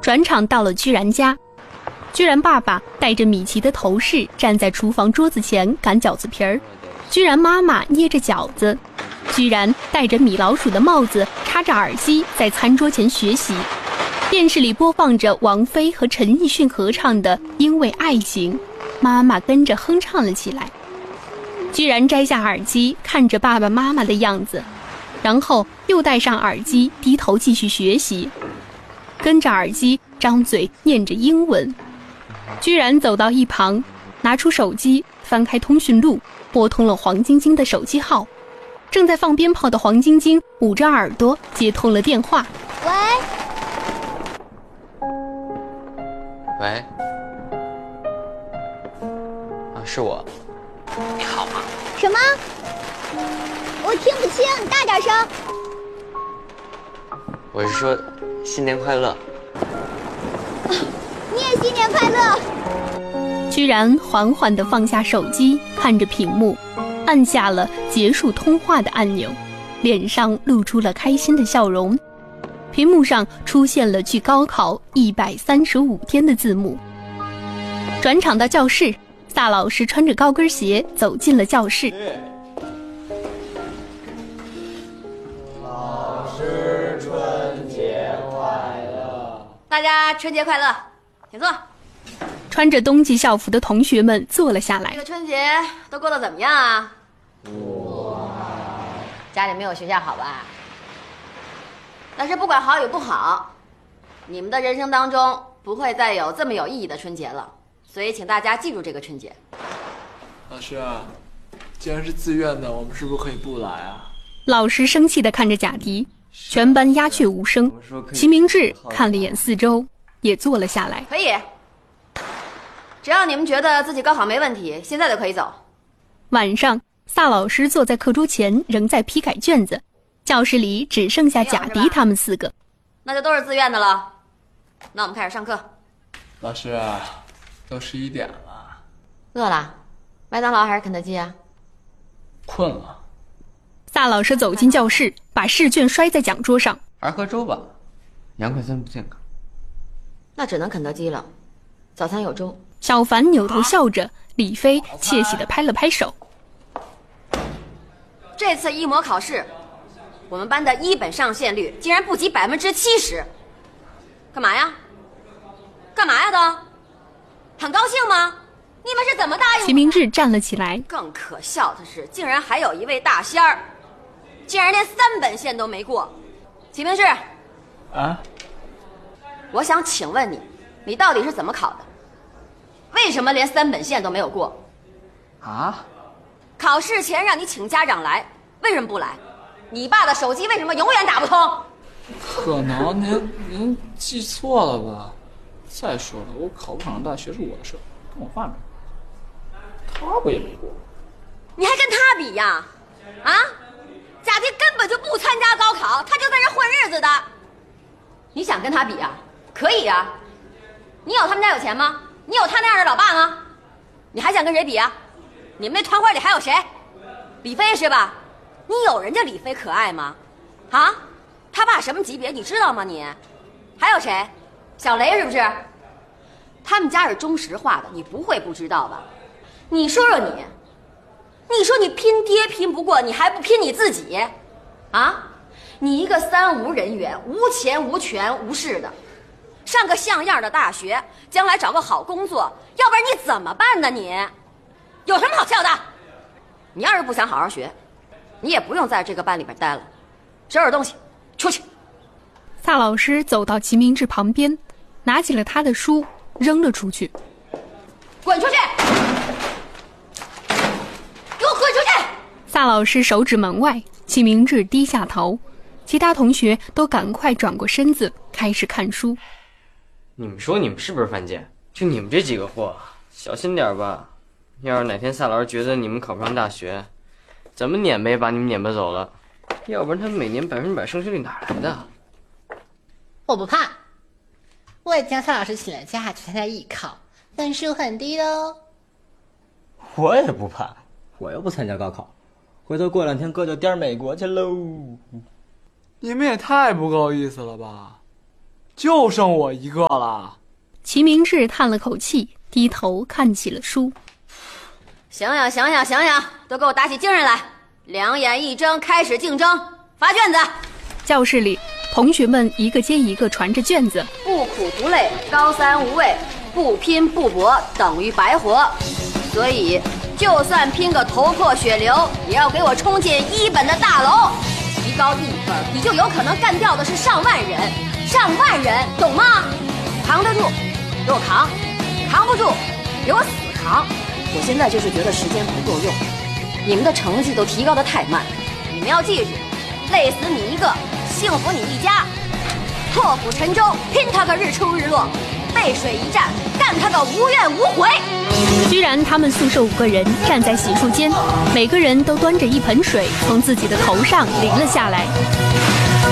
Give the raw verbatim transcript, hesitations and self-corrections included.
转场到了居然家，居然爸爸戴着米奇的头饰站在厨房桌子前擀饺子皮儿，居然妈妈捏着饺子，居然戴着米老鼠的帽子，插着耳机在餐桌前学习。电视里播放着王菲和陈奕迅合唱的《因为爱情》，妈妈跟着哼唱了起来。居然摘下耳机看着爸爸妈妈的样子，然后又戴上耳机低头继续学习，跟着耳机张嘴念着英文。居然走到一旁，拿出手机翻开通讯录，拨通了黄晶晶的手机号。正在放鞭炮的黄晶晶捂着耳朵接通了电话。 喂喂，啊，是我。你好吗？ 什么？我听不清，你大点声。 我是说，新年快乐。 啊，你也新年快乐。 居然缓缓地放下手机，看着屏幕，按下了结束通话的按钮，脸上露出了开心的笑容。屏幕上出现了距高考一百三十五天的字幕。转场到教室，萨老师穿着高跟鞋走进了教室。 老师春节快乐！ 大家春节快乐，请坐。 穿着冬季校服的同学们坐了下来。 这个春节都过得怎么样啊？ 哇， 家里没有学校好吧？但是不管好与不好，你们的人生当中不会再有这么有意义的春节了，所以请大家记住这个春节。 老师啊，既然是自愿的，我们是不是可以不来啊？ 老师生气地看着贾迪，全班鸦雀无声。齐明志看了眼四周，也坐了下来。 可以，只要你们觉得自己高考没问题，现在就可以走。 晚上，萨老师坐在课桌前，仍在批改卷子。教室里只剩下贾迪他们四个。 那就都是自愿的了。那我们开始上课。 老师啊，都十一点了。 饿了？麦当劳还是肯德基啊？ 困了。 萨老师走进教室，把试卷摔在讲桌上。 还是喝粥吧，洋快餐不健康。 那只能肯德基了，早餐有粥。 小凡扭头笑着，李飞窃喜地拍了拍手。 这次一模考试，我们班的一本上线率竟然不及百分之七十，干嘛呀？干嘛呀都？很高兴吗？你们是怎么答应？ 齐明志站了起来。 更可笑的是，竟然还有一位大仙儿，竟然连三本线都没过。齐明志， 啊？ 我想请问你，你到底是怎么考的？为什么连三本线都没有过？ 啊？ 考试前让你请家长来，为什么不来？你爸的手机为什么永远打不通？ 可能您您记错了吧？再说了，我考不考上大学是我的事，跟我爸没关。他不也没过？ 你还跟他比呀？啊？贾迪根本就不参加高考，他就在这混日子的。你想跟他比呀？可以呀。你有他们家有钱吗？你有他那样的老爸吗？你还想跟谁比呀？你们那团伙里还有谁？李飞是吧？你有人家李飞可爱吗？啊？他爸什么级别你知道吗你？还有谁？小雷是不是？他们家是中石化的，你不会不知道吧？你说说你，你说你拼爹拼不过，你还不拼你自己？啊？你一个三无人员，无钱无权无势的，上个像样的大学，将来找个好工作，要不然你怎么办呢你？有什么好笑的？你要是不想好好学，你也不用在这个班里边待了，收拾东西出去。 萨老师走到齐明志旁边，拿起了他的书扔了出去。 滚出去！给我滚出去！ 萨老师手指门外，齐明志低下头，其他同学都赶快转过身子开始看书。 你们说你们是不是犯贱？就你们这几个货，小心点吧。要是哪天萨老师觉得你们考不上大学，怎么撵吧也把你们撵巴走了。要不然他每年百分之百升学率哪来的？ 我不怕，我也将萨老师请了假去参加艺考，分数很低的哦。 我也不怕，我又不参加高考，回头过两天哥就颠美国去喽。 你们也太不够意思了吧！ 就剩我一个了。 齐明志叹了口气，低头看起了书。 行呀行呀行呀，都给我打起精神来，两眼一睁，开始竞争，发卷子。 教室里，同学们一个接一个传着卷子。 不苦不累，高三无味；不拼不搏，等于白活。所以，就算拼个头破血流，也要给我冲进一本的大楼。提高一分，你就有可能干掉的是上万人，上万人，懂吗？扛得住，给我扛；扛不住，给我死扛。我现在就是觉得时间不够用，你们的成绩都提高得太慢。你们要记住，累死你一个，幸福你一家。破釜沉舟，拼他个日出日落；背水一战，干他个无怨无悔。 居然他们宿舍五个人站在洗漱间，每个人都端着一盆水从自己的头上淋了下来。